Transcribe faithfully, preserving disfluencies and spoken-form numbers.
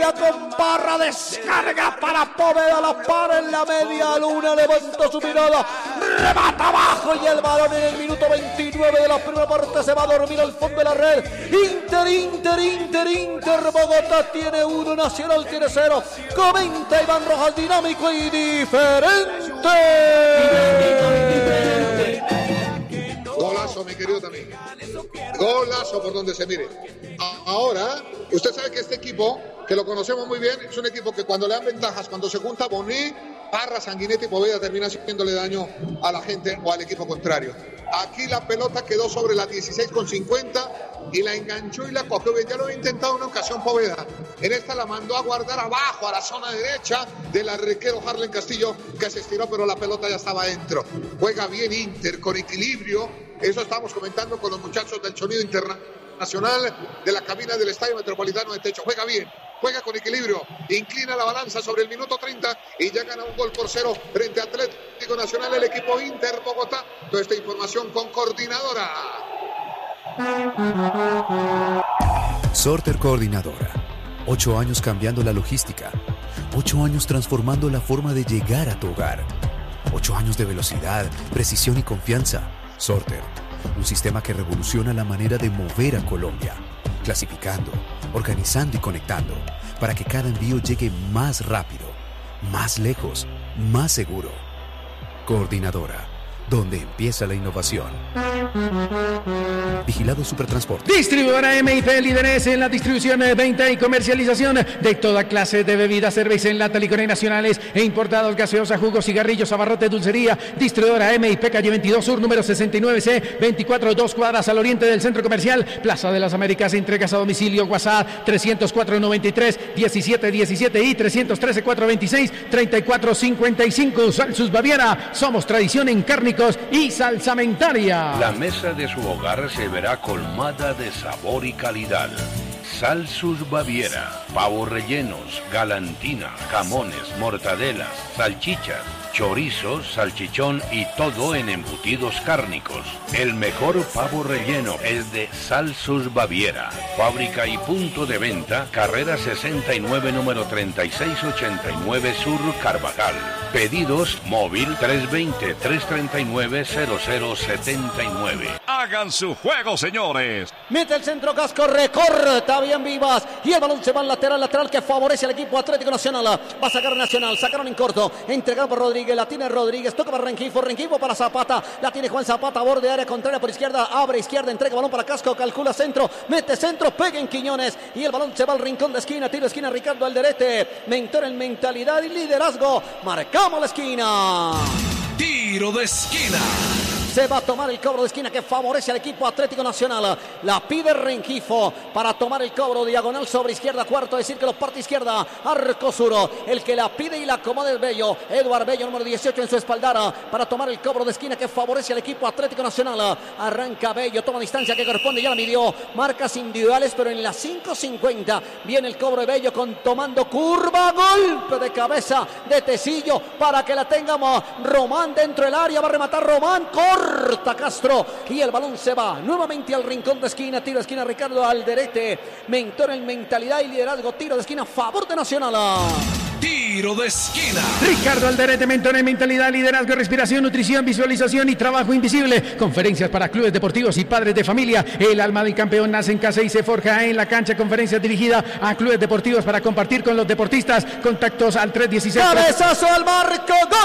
Juega con Parra, descarga para Poveda, la para en la media luna, levantó su mirada, remata abajo y el balón en el minuto veintinueve de la primera parte se va a dormir al fondo de la red. Inter, Inter, Inter, Inter, Bogotá tiene uno, Nacional tiene cero. Comenta Iván Rojas, dinámico y diferente. Golazo, mi querido también. Golazo por donde se mire. Ahora, usted sabe que este equipo, que lo conocemos muy bien, es un equipo que cuando le dan ventajas, cuando se junta Boní, Parra, Sanguinetti y Poveda, termina haciéndole daño a la gente o al equipo contrario. Aquí la pelota quedó sobre la dieciséis con cincuenta y la enganchó y la cogió bien. Ya lo había intentado una ocasión Poveda. En esta la mandó a guardar abajo, a la zona derecha del arquero Harlen Castillo, que se estiró, pero la pelota ya estaba dentro. Juega bien Inter, con equilibrio. Eso estamos comentando con los muchachos del Sonido Internacional de la cabina del Estadio Metropolitano de Techo. Juega bien, juega con equilibrio, inclina la balanza sobre el minuto treinta y ya gana un gol por cero frente a Atlético Nacional, el equipo Inter Bogotá. Toda esta información con Coordinadora. Sorter Coordinadora. Ocho años cambiando la logística. Ocho años transformando la forma de llegar a tu hogar. Ocho años de velocidad, precisión y confianza. Sorter, un sistema que revoluciona la manera de mover a Colombia. Clasificando, organizando y conectando, para que cada envío llegue más rápido, más lejos, más seguro. Coordinadora, donde empieza la innovación. Vigilado Supertransporte. Distribuidora M I P, líderes en la distribución, venta y comercialización de toda clase de bebidas, cerveza en lata, licores nacionales e importados, gaseosa, jugos, cigarrillos, abarrotes, dulcería. Distribuidora M I P, calle veintidós Sur, número sesenta y nueve C, veinticuatro, dos cuadras al oriente del Centro Comercial, Plaza de las Américas. Entregas a domicilio, WhatsApp trescientos cuatro noventa y tres diecisiete diecisiete y trescientos trece cuatrocientos veintiséis treinta y cuatro cincuenta y cinco. Salsus Baviera, somos tradición en cárnicos y salsamentaria. La mesa de su hogar se verá colmada de sabor y calidad. Salsus Baviera, pavos rellenos, galantina, jamones, mortadelas, salchichas, chorizos, salchichón y todo en embutidos cárnicos. El mejor pavo relleno es de Salsus Baviera. Fábrica y punto de venta, carrera sesenta y nueve, número treinta y seis ochenta y nueve Sur, Carvajal. Pedidos móvil tres dos cero, tres tres nueve, cero cero siete nueve. Hagan su juego, señores. Mete el centro, Casco, recorta bien Vivas y el balón se va al lateral, lateral que favorece al equipo Atlético Nacional. Va a sacar Nacional, sacaron en corto, entregado por Rodríguez, la tiene Rodríguez, toca para Rengifo, Rengifo para Zapata, la tiene Juan Zapata, borde área contraria por izquierda, abre izquierda, entrega balón para Casco, calcula centro, mete centro, pega en Quiñones y el balón se va al rincón de esquina, tiro de esquina Ricardo Alderete, mentor en mentalidad y liderazgo, marcamos la esquina. Tiro de esquina. Se va a tomar el cobro de esquina que favorece al equipo Atlético Nacional. La pide Rengifo para tomar el cobro diagonal sobre izquierda, cuarto de círculo, parte izquierda, arco suro. El que la pide y la acomoda es Bello. Eduard Bello, número dieciocho en su espaldara, para tomar el cobro de esquina que favorece al equipo Atlético Nacional. Arranca Bello, toma distancia que corresponde, ya la midió. Marcas individuales, pero en las cinco cincuenta viene el cobro de Bello con tomando curva, golpe de cabeza de Tecillo para que la tengamos. Román dentro del área, va a rematar Román, corre. Corta Castro y el balón se va nuevamente al rincón de esquina, tiro de esquina Ricardo Alderete, mentor en mentalidad y liderazgo, tiro de esquina a favor de Nacional. Tiro de esquina. Ricardo Alderete, mentor en mentalidad, liderazgo, respiración, nutrición, visualización y trabajo invisible. Conferencias para clubes deportivos y padres de familia. El alma del campeón nace en casa y se forja en la cancha. Conferencias dirigidas a clubes deportivos para compartir con los deportistas. Contactos al tres dieciséis. Cabezazo al marco, gol.